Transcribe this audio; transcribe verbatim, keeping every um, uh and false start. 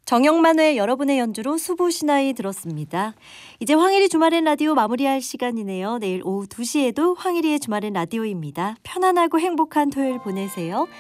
정영만의 여러분의 연주로 수부시나이 들었습니다. 이제 황일이 주말엔 라디오 마무리할 시간이네요. 내일 오후 두 시에도 황일이의 주말엔 라디오입니다. 편안하고 행복한 토요일 보내세요.